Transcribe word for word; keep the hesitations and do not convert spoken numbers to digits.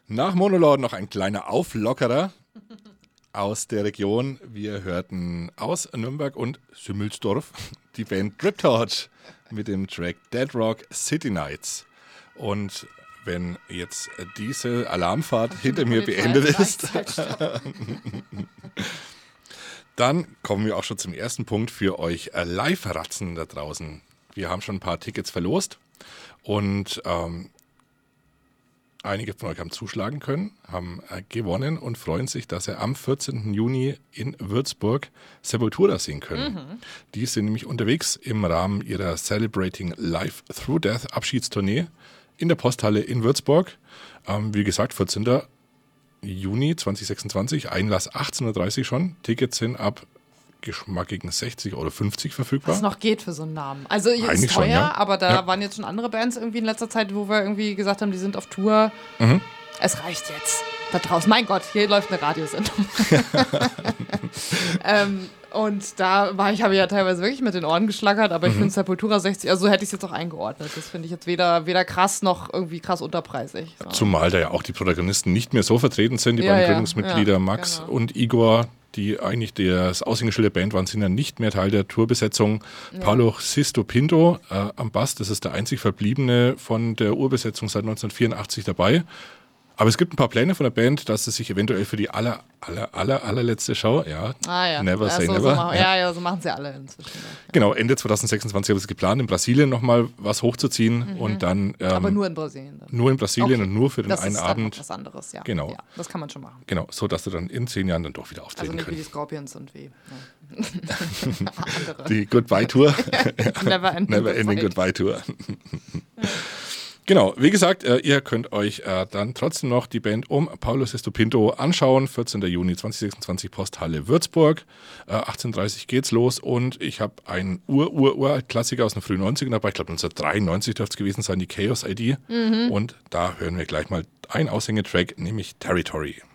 Nach Monolord noch ein kleiner Auflockerer aus der Region. Wir hörten aus Nürnberg und Sümmelsdorf die Band Drip Torch mit dem Track Dead Rock City Nights. Und wenn jetzt diese Alarmfahrt hinter mir beendet ist, dann kommen wir auch schon zum ersten Punkt für euch Live-Ratzen da draußen. Wir haben schon ein paar Tickets verlost und ähm, einige von euch haben zuschlagen können, haben äh, gewonnen und freuen sich, dass sie am vierzehnten Juni in Würzburg Sepultura sehen können. Mhm. Die sind nämlich unterwegs im Rahmen ihrer Celebrating Life Through Death Abschiedstournee in der Posthalle in Würzburg. Ähm, wie gesagt, vierzehnten Juni zweitausendsechsundzwanzig, Einlass achtzehn Uhr dreißig schon. Tickets sind ab geschmackigen sechzig oder fünfzig verfügbar. Was noch geht für so einen Namen. Also ist Eigentlich teuer, schon, ja. aber da ja. waren jetzt schon andere Bands irgendwie in letzter Zeit, wo wir irgendwie gesagt haben, die sind auf Tour. Mhm. Es reicht jetzt. Da draußen, mein Gott, hier läuft eine Radiosendung. ähm, und da war ich, habe ich ja teilweise wirklich mit den Ohren geschlagert, aber ich mhm. finde Sepultura sechzig, also so hätte ich es jetzt auch eingeordnet. Das finde ich jetzt weder, weder krass noch irgendwie krass unterpreisig. So. Zumal da ja auch die Protagonisten nicht mehr so vertreten sind, die ja, beiden ja, Gründungsmitglieder ja, Max genau. und Igor, die eigentlich das Aushängeschild der Band waren, sind ja nicht mehr Teil der Tourbesetzung. Ja. Paulo Sisto Pinto äh, am Bass, das ist der einzig Verbliebene von der Urbesetzung seit neunzehnhundertvierundachtzig dabei. Aber es gibt ein paar Pläne von der Band, dass sie sich eventuell für die aller, aller, aller, allerletzte Show, ja, ah, ja. Never ja, Say so, Never. So machen, ja. ja, so machen sie alle inzwischen. Ja. Genau, Ende zweitausendsechsundzwanzig haben sie geplant, in Brasilien nochmal was hochzuziehen. Mhm. Und dann, ähm, aber nur in Brasilien. Dann. Nur in Brasilien okay. und nur für den das einen ist Abend. Das ist was anderes, ja. Genau. Ja, das kann man schon machen. Genau, so dass du dann in zehn Jahren dann doch wieder auftreten Also nicht können. wie die Scorpions und wie andere. Die Goodbye-Tour. Never Ending, Never ending Goodbye-Tour. Genau, wie gesagt, äh, ihr könnt euch äh, dann trotzdem noch die Band um Paulo Sisto Pinto anschauen. vierzehnten Juni zweitausendsechsundzwanzig, Posthalle Würzburg. Äh, achtzehn Uhr dreißig geht's los und ich habe einen Ur-Ur-Ur-Klassiker aus den frühen neunzigern dabei. Ich glaube neunzehnhundertdreiundneunzig dürfte es gewesen sein, die Chaos I D. Mhm. Und da hören wir gleich mal einen Aushängetrack, nämlich Territory.